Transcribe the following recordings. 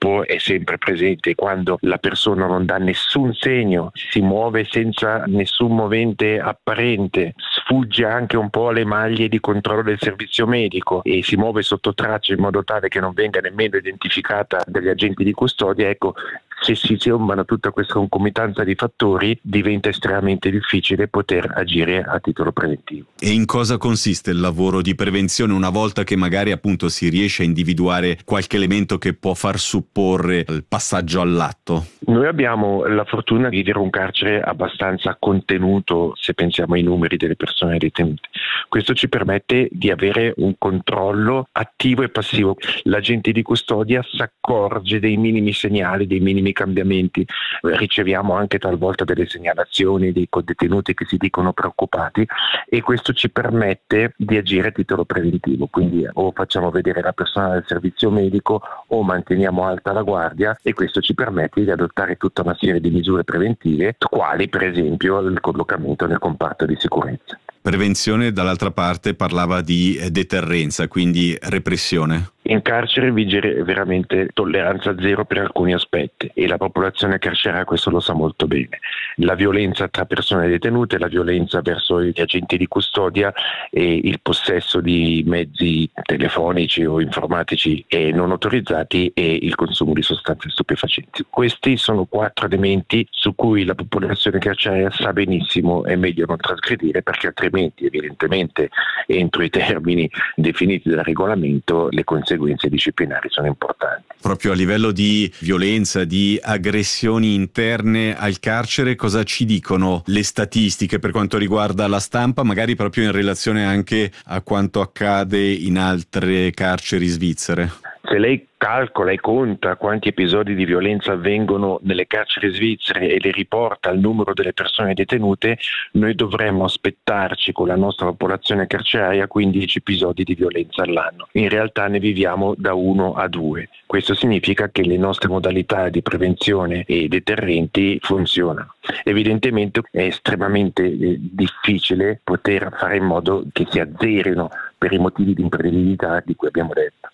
gruppo è sempre presente. Quando la persona non dà nessun segno, si muove senza nessun movente apparente, sfugge anche un po' alle maglie di controllo del servizio medico e si muove sotto traccia in modo tale che non venga nemmeno identificata dagli agenti di custodia, ecco, se si sommano tutta questa concomitanza di fattori diventa estremamente difficile poter agire a titolo preventivo. E in cosa consiste il lavoro di prevenzione una volta che magari appunto si riesce a individuare qualche elemento che può far supporre il passaggio all'atto? Noi abbiamo la fortuna di avere un carcere abbastanza contenuto se pensiamo ai numeri delle persone detenute. Questo ci permette di avere un controllo attivo e passivo. L'agente di custodia si accorge dei minimi segnali, dei minimi cambiamenti. Riceviamo anche talvolta delle segnalazioni dei codetenuti che si dicono preoccupati e questo ci permette di agire a titolo preventivo, quindi o facciamo vedere la persona del servizio medico o manteniamo alta la guardia e questo ci permette di adottare tutta una serie di misure preventive, quali per esempio il collocamento nel comparto di sicurezza. Prevenzione, dall'altra parte, parlava di deterrenza, quindi repressione. In carcere vige veramente tolleranza zero per alcuni aspetti e la popolazione carceraria questo lo sa molto bene. La violenza tra persone detenute, la violenza verso gli agenti di custodia e il possesso di mezzi telefonici o informatici e non autorizzati e il consumo di sostanze stupefacenti. Questi sono 4 elementi su cui la popolazione carceraria sa benissimo è meglio non trasgredire, perché altrimenti evidentemente entro i termini definiti dal regolamento le conseguenze disciplinari sono importanti. Proprio a livello di violenza, di aggressioni interne al carcere, cosa ci dicono le statistiche per quanto riguarda la stampa, magari proprio in relazione anche a quanto accade in altre carceri svizzere? Se lei calcola e conta quanti episodi di violenza avvengono nelle carceri svizzere e li riporta al numero delle persone detenute, noi dovremmo aspettarci con la nostra popolazione carceraria 15 episodi di violenza all'anno. In realtà ne viviamo da 1 a 2. Questo significa che le nostre modalità di prevenzione e deterrenti funzionano. Evidentemente è estremamente difficile poter fare in modo che si azzerino per i motivi di imprevedibilità di cui abbiamo detto.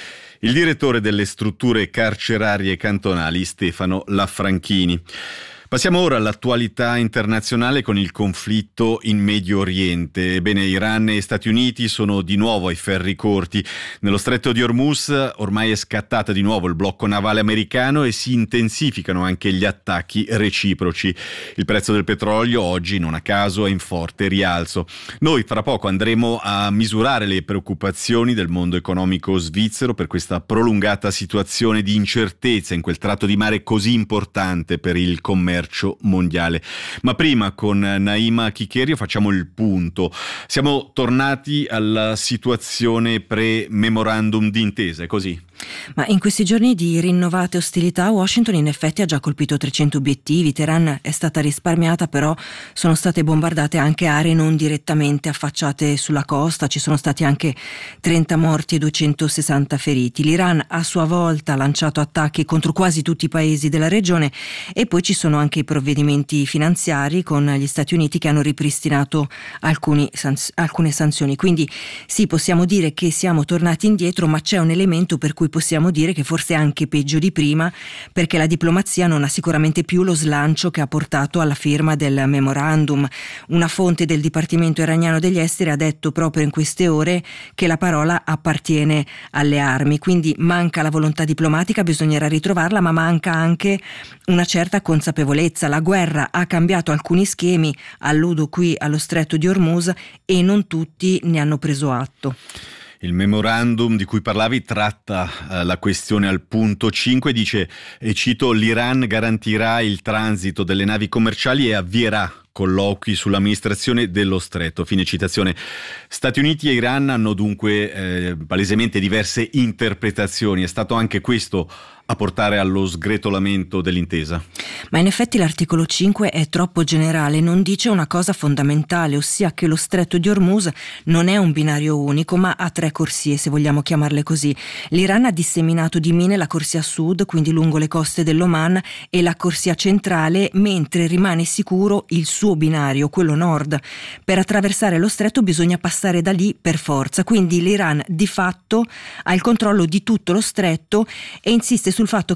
Il direttore delle strutture carcerarie cantonali, Stefano Laffranchini. Passiamo ora all'attualità internazionale con il conflitto in Medio Oriente. Ebbene, Iran e Stati Uniti sono di nuovo ai ferri corti. Nello stretto di Hormuz ormai è scattata di nuovo il blocco navale americano e si intensificano anche gli attacchi reciproci. Il prezzo del petrolio oggi, non a caso, è in forte rialzo. Noi fra poco andremo a misurare le preoccupazioni del mondo economico svizzero per questa prolungata situazione di incertezza in quel tratto di mare così importante per il commercio mondiale. Ma prima con Naima Chicherio facciamo il punto. Siamo tornati alla situazione pre-memorandum d'intesa, è così? Ma in questi giorni di rinnovate ostilità Washington in effetti ha già colpito 300 obiettivi, Teheran è stata risparmiata, però sono state bombardate anche aree non direttamente affacciate sulla costa, ci sono stati anche 30 morti e 260 feriti. L'Iran a sua volta ha lanciato attacchi contro quasi tutti i paesi della regione e poi ci sono anche i provvedimenti finanziari con gli Stati Uniti che hanno ripristinato alcune sanzioni. Quindi sì, possiamo dire che siamo tornati indietro, ma c'è un elemento per cui possiamo dire che forse è anche peggio di prima, perché la diplomazia non ha sicuramente più lo slancio che ha portato alla firma del memorandum. Una fonte del Dipartimento iraniano degli esteri ha detto proprio in queste ore che la parola appartiene alle armi, quindi manca la volontà diplomatica, bisognerà ritrovarla, ma manca anche una certa consapevolezza. La guerra ha cambiato alcuni schemi, alludo qui allo stretto di Hormuz, e non tutti ne hanno preso atto. Il memorandum di cui parlavi tratta la questione al punto 5, dice, e cito, l'Iran garantirà il transito delle navi commerciali e avvierà colloqui sull'amministrazione dello stretto, fine citazione. Stati Uniti e Iran hanno dunque palesemente diverse interpretazioni, è stato anche questo a portare allo sgretolamento dell'intesa. Ma in effetti l'articolo 5 è troppo generale, non dice una cosa fondamentale, ossia che lo stretto di Hormuz non è un binario unico, ma ha 3 corsie, se vogliamo chiamarle così. L'Iran ha disseminato di mine la corsia sud, quindi lungo le coste dell'Oman, e la corsia centrale, mentre rimane sicuro il suo binario, quello nord. Per attraversare lo stretto bisogna passare da lì per forza, quindi l'Iran di fatto ha il controllo di tutto lo stretto e insiste sul fatto